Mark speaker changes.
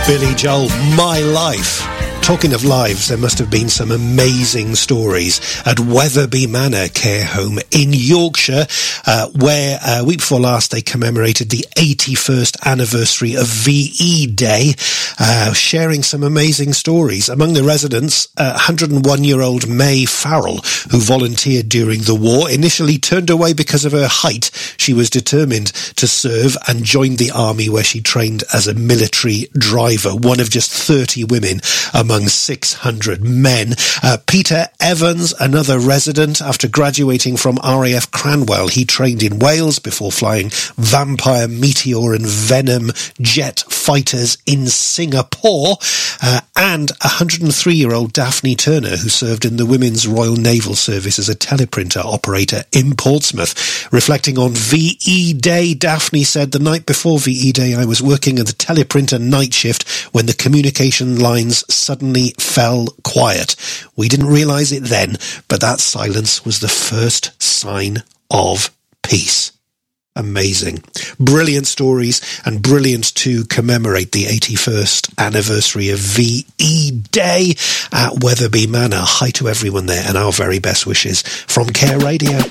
Speaker 1: Billy Joel, My Life. Talking of lives, there must have been some amazing stories at Wetherby Manor Care Home in Yorkshire, where a week before last they commemorated the 81st anniversary of VE Day, sharing some amazing stories. Among the residents, 101-year-old May Farrell, who volunteered during the war, initially turned away because of her height. She was determined to serve and joined the army, where she trained as a military driver, one of just 30 women among 600 men. Peter Evans, another resident, after graduating from RAF Cranwell, he trained in Wales before flying Vampire, Meteor and Venom jet fighters in Singapore. And 103-year-old Daphne Turner, who served in the Women's Royal Naval Service as a teleprinter operator in Portsmouth. Reflecting on VE Day, Daphne said, "The night before VE Day, I was working at the teleprinter night shift when the communication lines suddenly fell quiet. We didn't realise it then, but that silence was the first sign of peace." Amazing. Brilliant stories, and brilliant to commemorate the 81st anniversary of VE Day at Wetherby Manor. Hi to everyone there, and our very best wishes from Care Radio.